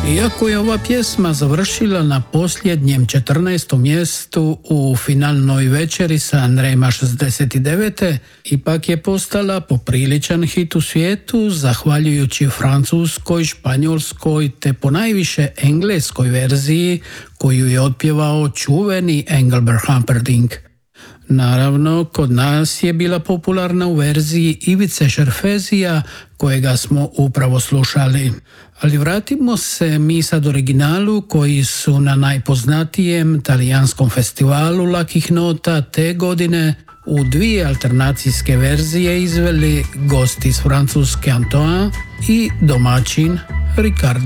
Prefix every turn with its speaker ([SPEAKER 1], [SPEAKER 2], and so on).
[SPEAKER 1] Iako je ova pjesma završila na posljednjem 14. mjestu u finalnoj večeri sa Andrejma 69. ipak je postala popriličan hit u svijetu zahvaljujući francuskoj, španjolskoj te ponajviše engleskoj verziji koju je otpjevao čuveni Engelbert Humperdinck. Naravno, kod nas je bila popularna u verziji Ivice Šerfezija, kojega smo upravo slušali. Ali vratimo se mi sad originalu koji su na najpoznatijem talijanskom festivalu lakih nota te godine u dvije alternacijske verzije izveli gosti iz Francuske Antoine i domaćin Riccardo